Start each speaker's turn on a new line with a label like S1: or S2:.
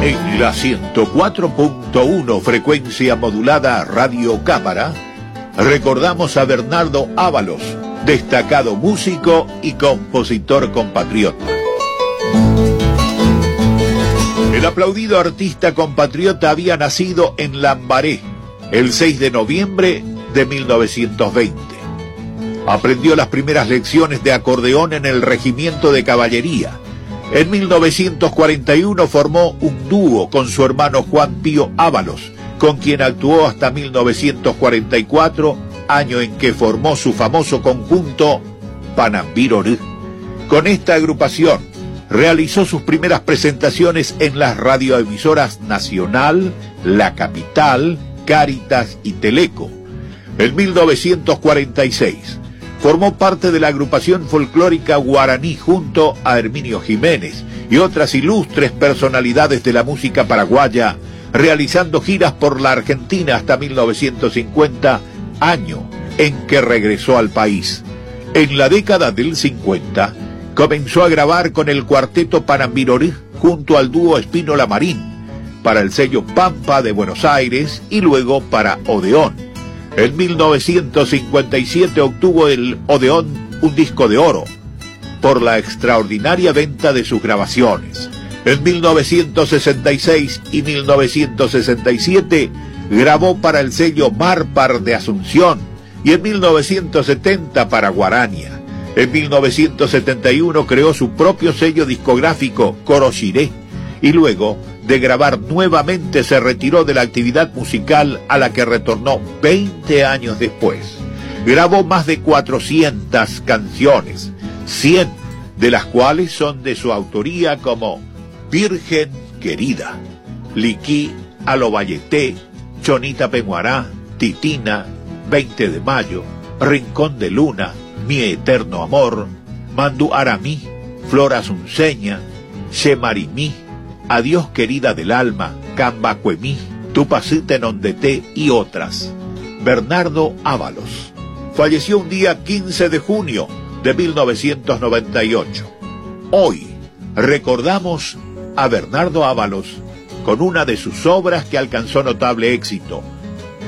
S1: En la 104.1 frecuencia modulada Radio Cámara, recordamos a Bernardo Ávalos, destacado músico y compositor compatriota. El aplaudido artista compatriota había nacido en Lambaré el 6 de noviembre de 1920. Aprendió las primeras lecciones de acordeón en el regimiento de caballería. En 1941 formó un dúo con su hermano Juan Pío Ávalos, con quien actuó hasta 1944, año en que formó su famoso conjunto Panambirorú. Con esta agrupación realizó sus primeras presentaciones en las radioemisoras Nacional, La Capital, Cáritas y Teleco. En 1946 formó parte de la agrupación folclórica Guaraní junto a Herminio Jiménez y otras ilustres personalidades de la música paraguaya, realizando giras por la Argentina hasta 1950, año en que regresó al país. En la década del 50 comenzó a grabar con el cuarteto Panambirorú junto al dúo Espínola Marín, para el sello Pampa de Buenos Aires y luego para Odeón. En 1957 obtuvo el Odeón un disco de oro por la extraordinaria venta de sus grabaciones. En 1966 y 1967 grabó para el sello Marpar de Asunción y en 1970 para Guarania. En 1971 creó su propio sello discográfico, Corochiré, y luego de grabar nuevamente se retiró de la actividad musical, a la que retornó 20 años después. Grabó más de 400 canciones, 100 de las cuales son de su autoría, como Virgen Querida, Liquí Alobayete, Chonita Peñuará, Titina, 20 de Mayo, Rincón de Luna, Mi Eterno Amor, Mandu Aramí, Flor Asunceña, Shemarimí, Adiós Querida del Alma, Cambacuemí, Tupacite Nondete y otras. Bernardo Ávalos falleció un día 15 de junio de 1998. Hoy recordamos a Bernardo Ávalos con una de sus obras que alcanzó notable éxito,